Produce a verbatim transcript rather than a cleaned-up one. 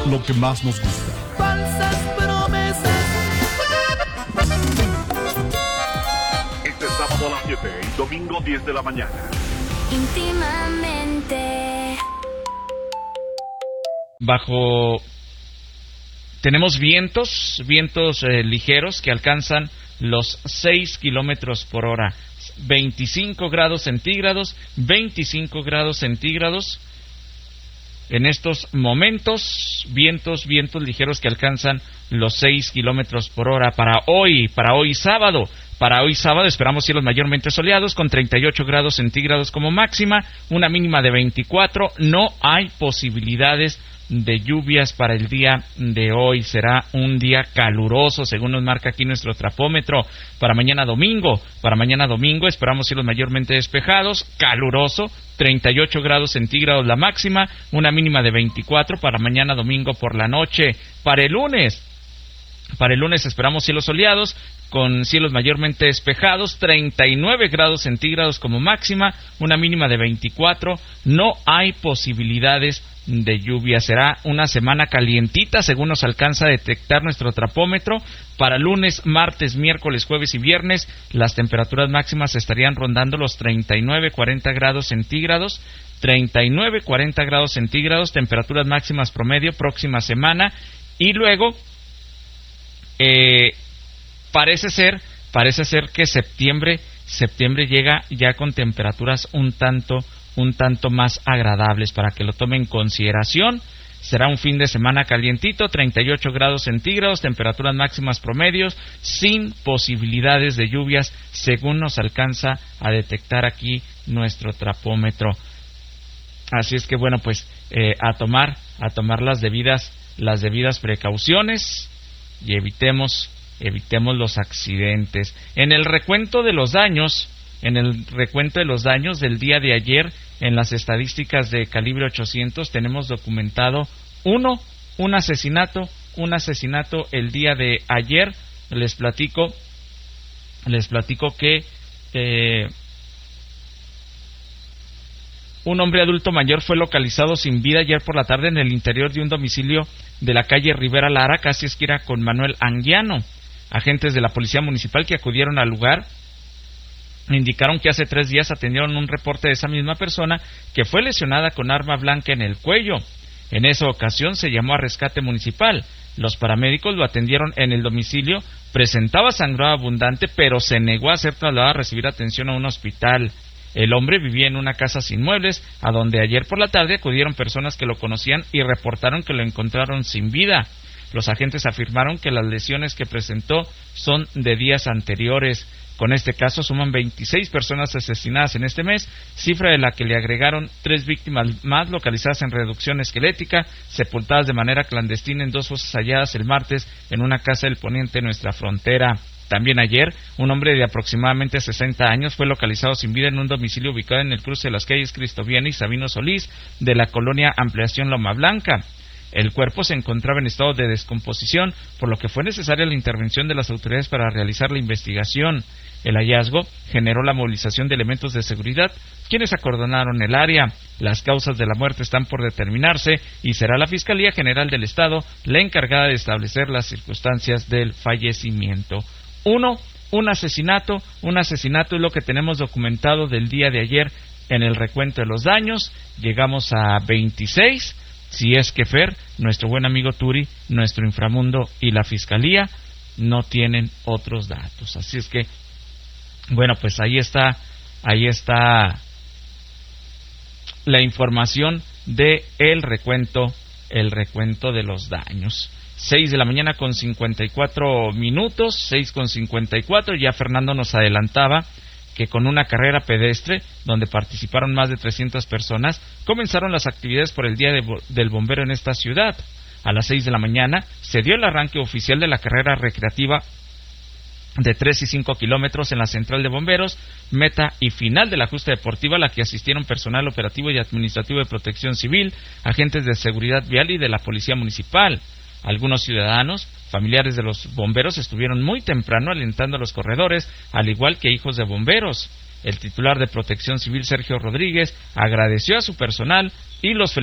lo que más nos gusta. Falsas promesas. Este sábado a las siete y domingo diez de la mañana. Íntimamente. Bajo... Tenemos vientos, vientos eh, ligeros que alcanzan los seis kilómetros por hora. veinticinco grados centígrados, veinticinco grados centígrados. En estos momentos, vientos, vientos ligeros que alcanzan los seis kilómetros por hora. Para hoy, para hoy sábado, para hoy sábado esperamos cielos mayormente soleados con treinta y ocho grados centígrados como máxima, una mínima de veinticuatro. No hay posibilidades de lluvias para el día de hoy. Será un día caluroso, según nos marca aquí nuestro trapómetro. Para mañana domingo, para mañana domingo esperamos cielos mayormente despejados, caluroso, treinta y ocho grados centígrados la máxima, una mínima de veinticuatro para mañana domingo por la noche. Para el lunes, para el lunes esperamos cielos soleados, con cielos mayormente despejados, treinta y nueve grados centígrados como máxima, una mínima de veinticuatro. No hay posibilidades de lluvia. Será una semana calientita, según nos alcanza a detectar nuestro trapómetro. Para lunes, martes, miércoles, jueves y viernes, las temperaturas máximas estarían rondando los treinta y nueve, cuarenta grados centígrados. treinta y nueve, cuarenta grados centígrados, temperaturas máximas promedio próxima semana. Y luego, eh, parece ser, parece ser que septiembre, septiembre llega ya con temperaturas un tanto un tanto más agradables, para que lo tomen en consideración. Será un fin de semana calientito, treinta y ocho grados centígrados, temperaturas máximas promedios, sin posibilidades de lluvias, según nos alcanza a detectar aquí nuestro trapómetro. Así es que bueno, pues eh, a tomar, a tomar las debidas, las debidas precauciones y evitemos, evitemos los accidentes. En el recuento de los daños, en el recuento de los daños del día de ayer, en las estadísticas de calibre ochocientos, tenemos documentado uno, un asesinato, un asesinato el día de ayer. Les platico, les platico que eh, un hombre adulto mayor fue localizado sin vida ayer por la tarde en el interior de un domicilio de la calle Rivera Lara, casi esquina con Manuel Anguiano. Agentes de la policía municipal que acudieron al lugar indicaron que hace tres días atendieron un reporte de esa misma persona que fue lesionada con arma blanca en el cuello. En esa ocasión se llamó a rescate municipal. Los paramédicos lo atendieron en el domicilio, presentaba sangrado abundante, pero se negó a ser trasladado a recibir atención a un hospital. El hombre vivía en una casa sin muebles, a donde ayer por la tarde acudieron personas que lo conocían y reportaron que lo encontraron sin vida. Los agentes afirmaron que las lesiones que presentó son de días anteriores. Con este caso suman veintiséis personas asesinadas en este mes, cifra de la que le agregaron tres víctimas más localizadas en reducción esquelética, sepultadas de manera clandestina en dos fosas halladas el martes en una casa del poniente de nuestra frontera. También ayer, un hombre de aproximadamente sesenta años fue localizado sin vida en un domicilio ubicado en el cruce de las calles Cristoviana y Sabino Solís de la colonia Ampliación Loma Blanca. El cuerpo se encontraba en estado de descomposición, por lo que fue necesaria la intervención de las autoridades para realizar la investigación. El hallazgo generó la movilización de elementos de seguridad, quienes acordonaron el área. Las causas de la muerte están por determinarse y será la Fiscalía General del Estado la encargada de establecer las circunstancias del fallecimiento. Uno, un asesinato, un asesinato es lo que tenemos documentado del día de ayer en el recuento de los daños. Llegamos a veintiséis. Si es que Fer, nuestro buen amigo Turi, nuestro inframundo y la Fiscalía no tienen otros datos. Así es que, bueno, pues ahí está, ahí está la información de el recuento, el recuento de los daños. Seis de la mañana con cincuenta y cuatro minutos, seis con cincuenta y cuatro. Ya Fernando nos adelantaba que con una carrera pedestre, donde participaron más de trescientas personas, comenzaron las actividades por el Día de, del Bombero en esta ciudad. A las seis de la mañana se dio el arranque oficial de la carrera recreativa de tres y cinco kilómetros en la central de bomberos, meta y final de la justa deportiva, a la que asistieron personal operativo y administrativo de protección civil, agentes de seguridad vial y de la policía municipal. Algunos ciudadanos, familiares de los bomberos, estuvieron muy temprano alentando a los corredores, al igual que hijos de bomberos. El titular de Protección Civil, Sergio Rodríguez, agradeció a su personal y los felicitó